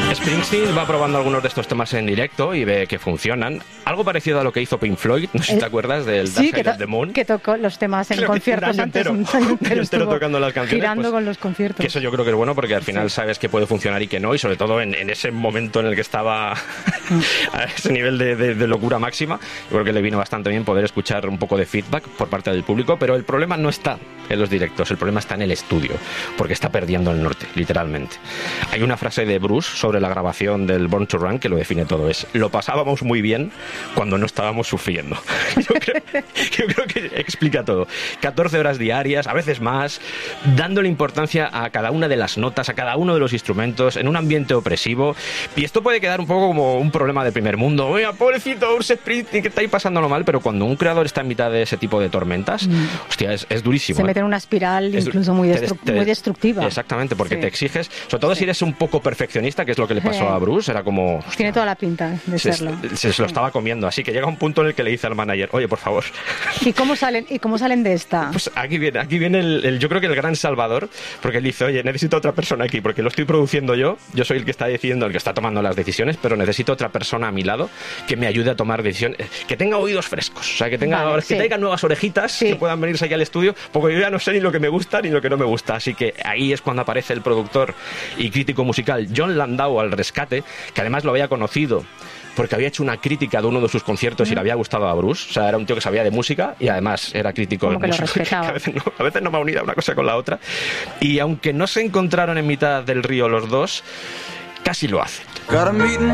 Springsteen va probando algunos de estos temas en directo y ve que funcionan. Algo parecido a lo que hizo Pink Floyd, no sé si te acuerdas del Dark Side of the Moon. Que tocó los temas en Creo conciertos antes. Un año entero tocando las canciones. Girando pues, con los conciertos. Que eso yo creo que es bueno porque al final sabes que puede funcionar y que no, y sobre todo en ese momento en el que estaba a ese nivel de locura máxima, yo creo que le vino bastante bien poder escuchar un poco de feedback por parte del público, pero el problema no está en los directos, el problema está en el estudio, porque está perdiendo el norte, literalmente. Hay una frase de Bruce sobre la grabación del Born to Run que lo define todo, es: lo pasábamos muy bien cuando no estábamos sufriendo. Yo creo que explica todo. 14 horas diarias, a veces más, dándole importancia a cada una de las notas, a cada uno de los instrumentos, en un ambiente opresivo, y esto puede quedar un poco como un problema de primer mundo. Oiga, pobrecito Bruce Springsteen, que está ahí pasándolo mal, pero cuando un creador está en mitad de ese tipo de tormentas, hostia, es durísimo. Se mete en una espiral incluso muy destructiva. Exactamente, porque te exiges, sobre todo si eres un poco perfeccionista, que es lo que le pasó a Bruce, era como... Hostia, tiene toda la pinta de serlo. Se lo estaba comiendo, así que llega un punto en el que le dice al manager: oye, por favor. ¿Y cómo salen de esta? Pues aquí viene yo creo que el gran salvador, porque él dice: oye, necesito otra persona aquí, porque lo estoy produciendo yo soy el que está decidiendo, el que está tomando las decisiones, pero necesito otra persona a mi lado que me ayude a tomar decisiones, que tenga oídos frescos, o sea, que traiga nuevas orejitas, que puedan venirse aquí al estudio, porque yo ya no sé ni lo que me gusta ni lo que no me gusta, así que ahí es cuando aparece el productor y crítico musical Jon Landau al rescate, que además lo había conocido porque había hecho una crítica de uno de sus conciertos y le había gustado a Bruce. O sea, era un tío que sabía de música y además era crítico de música. A veces no va unida una cosa con la otra. Y aunque no se encontraron en mitad del río los dos, casi lo hacen.